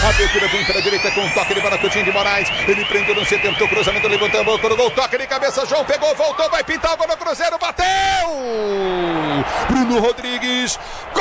Abertura vem para a direita com um toque de bola, Coutinho de Moraes. Ele prendeu no CT, tentou cruzamento, levantou a boca no gol, toque de cabeça, João pegou, voltou, vai pintar o gol no Cruzeiro, bateu! Bruno Rodrigues